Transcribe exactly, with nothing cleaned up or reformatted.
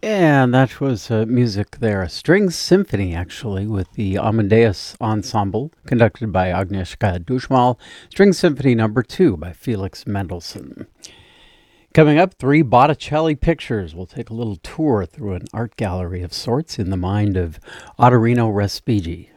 And that was uh, music there, a string symphony actually, with the Amadeus Ensemble, conducted by Agnieszka Dushmal, String Symphony Number Two by Felix Mendelssohn. Coming up, three Botticelli pictures. We'll take a little tour through an art gallery of sorts in the mind of Ottorino Respighi.